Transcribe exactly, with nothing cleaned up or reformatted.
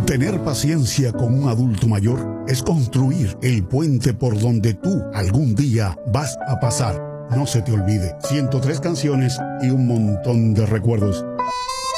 Tener paciencia con un adulto mayor es construir el puente por donde tú algún día vas a pasar. No se te olvide, ciento tres canciones y un montón de recuerdos.